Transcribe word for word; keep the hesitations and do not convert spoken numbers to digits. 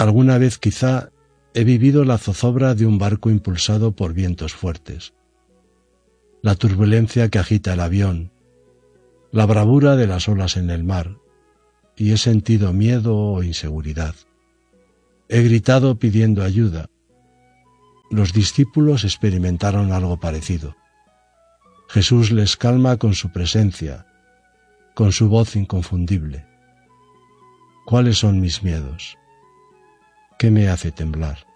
Alguna vez quizá he vivido la zozobra de un barco impulsado por vientos fuertes, la turbulencia que agita el avión, la bravura de las olas en el mar, y he sentido miedo o inseguridad. He gritado pidiendo ayuda. Los discípulos experimentaron algo parecido. Jesús les calma con su presencia, con su voz inconfundible. ¿Cuáles son mis miedos? ¿Qué me hace temblar?